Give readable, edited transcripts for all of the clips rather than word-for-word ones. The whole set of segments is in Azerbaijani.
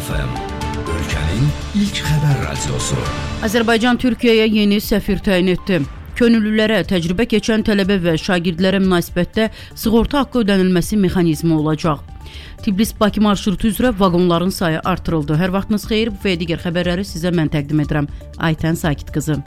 FM, ölkənin ilk xəbər radiosu. Azərbaycan Türkiyəyə yeni səfir təyin etdi. Könüllülərə, təcrübə keçən tələbə və şagirdlərə münasibətdə sığorta haqqı ödənilməsi mexanizmi olacaq. Tbilisi-Bakı marşrutu üzrə vaqonların sayı artırıldı. Hər vaxtınız xeyir, bu və digər xəbərləri sizə mən təqdim edirəm. Aytən Sakit qızı.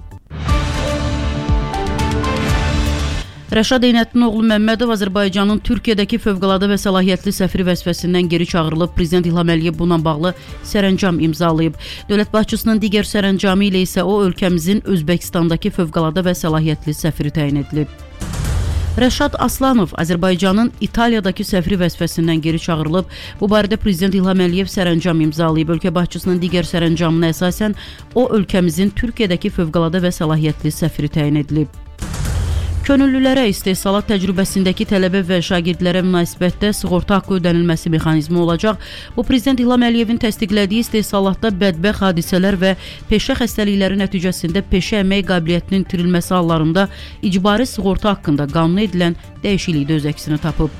Rəşad Eynəddin oğlu Məmmədov Azərbaycanın Türkiyədəki fövqəladə və səlahiyyətli səfiri vəzifəsindən geri çağırılıb. Prezident İlham Əliyev buna bağlı sərəncam imzalayıb. Dövlət başçısının digər sərəncamı ilə isə o ölkəmizin Özbəkistandakı fövqəladə və səlahiyyətli səfiri təyin edilib. Rəşad Aslanov Azərbaycanın İtaliyadakı səfiri vəzifəsindən geri çağırılıb. Bu barədə Prezident İlham Əliyev sərəncam imzalayıb. Ölkə başçısının digər sərəncamına əsasən o ölkəmizin Türkiyədəki fövqəladə və səlahiyyətli səfiri təyin edilib. Könüllülərə istehsalat təcrübəsindəki tələbə və şagirdlərə münasibətdə sığorta haqqı ödənilməsi mexanizmi olacaq. Bu, Prezident İlham Əliyevin təsdiqlədiyi istehsalatda bədbəxt hadisələr və peşə xəstəlikləri nəticəsində peşə əmək qabiliyyətinin itirilməsi hallarında icbari sığorta haqqında qanuna edilən dəyişiklikdə öz əksini tapıb.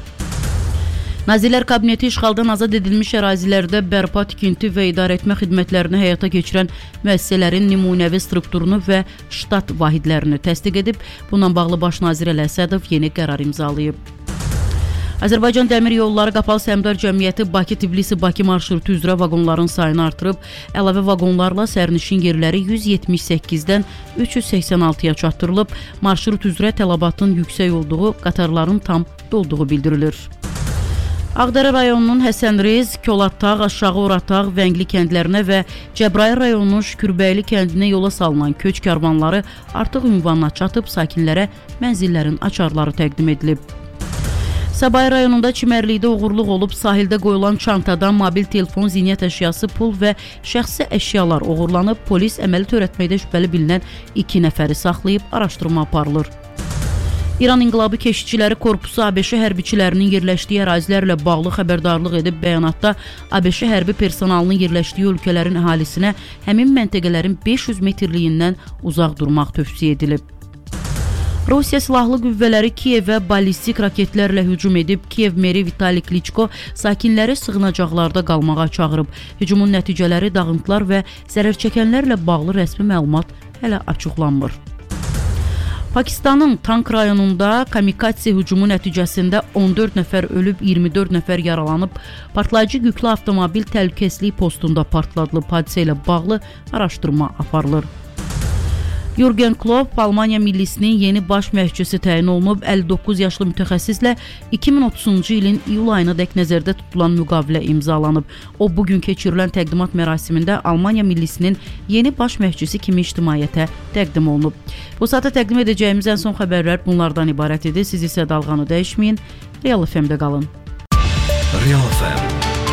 Nazirlər Kabineti işğaldan azad edilmiş ərazilərdə bərpa, tikinti və idarəetmə xidmətlərini həyata keçirən müəssisələrin nümunəvi strukturunu və ştat vahidlərini təsdiq edib. Bununla bağlı Baş nazir Əli Əsədov yeni qərar imzalayıb. Azərbaycan Dəmir Yolları Qapalı Səhmdar Cəmiyyəti Bakı-Tbilisi-Bakı marşrutu üzrə vaqonların sayını artırıb. Əlavə vaqonlarla sərnişin yerləri 178-dən 386-ya çatdırılıb. Marşrut üzrə tələbatın yüksək olduğu, qatarların tam dolduğu bildirilir. Ağdərə rayonunun Həsənrez, Kolatağ, Aşağı Oratağ, Vəngli kəndlərinə və Cəbrayıl rayonunun Şükürbəyli kəndinə yola salınan köç karvanları artıq ünvanına çatıb, sakinlərə mənzillərin açarları təqdim edilib. Sabay rayonunda çimərlikdə oğurluq olub, sahildə qoyulan çantadan mobil telefon, zinət əşyası, pul və şəxsi əşyalar oğurlanıb. Polis əməli törətməkdə şübhəli bilinən 2 nəfəri saxlayıb, araşdırma aparılır. İran İnqilabı Keşikçiləri Korpusu ABŞ hərbiçilərinin yerləşdiyi ərazilərlə bağlı xəbərdarlıq edib. Bəyanatda ABŞ hərbi personalının yerləşdiyi ölkələrin əhalisinə həmin məntəqələrin 500 metrliyindən uzaq durmaq tövsiyə edilib. Rusiya Silahlı Qüvvələri Kiyevə ballistik raketlərlə hücum edib. Kiyev meri Vitali Kliçko sakinləri sığınacaqlarda qalmağa çağırıb. Hücumun nəticələri, dağıntılar və zərərçəkənlərlə bağlı rəsmi məlumat hələ açıqlanmır. Pakistanın Tank rayonunda kamikatsi hücumu nəticəsində 14 nəfər ölüb, 24 nəfər yaralanıb. Partlayıcı yüklü avtomobil təhlükəsizlik postunda partladılıb. Hadisə ilə bağlı araşdırma aparılır. Jürgen Klopp Almaniya millisinin yeni baş məşqçisi təyin olunub. 59 yaşlı mütəxəssislə 2030-cu ilin iyul ayınadək nəzərdə tutulan müqavilə imzalanıb. O, bugün keçirilən təqdimat mərasimində Almaniya millisinin yeni baş məşqçisi kimi ictimaiyyətə təqdim olunub. Bu saata təqdim edəcəyimiz ən son xəbərlər bunlardan ibarət idi. Siz isə dalğanı dəyişməyin, Real FM-də qalın. Real FM